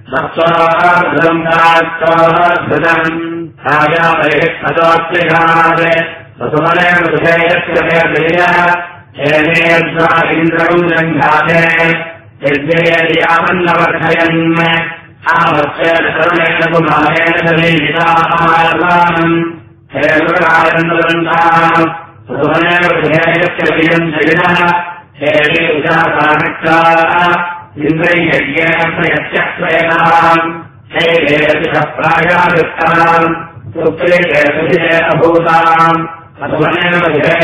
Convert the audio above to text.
सत्त्वाधृतम् राजापरिष्ठतोऽप्यघात् वसुमनेन विधेयस्य वेदयः हेनेर्द्वा इन्द्रम् जङ्घाते यज्ञेयामन्नवर्धयन् आवर्षेण करुणेन कुमारेण समीहिताम् हेरुरायन्दवन्ताम् वसुमनेन विधेयस्य वीरम् जगिनः हेरे उजासामित्रा इन्द्रयज्ञेन प्रयत्यक्ष्वेनाम् हे वेदतिः प्रायादृष्टाम् सुप्रीते अभूताम् वसुमनेन विधेय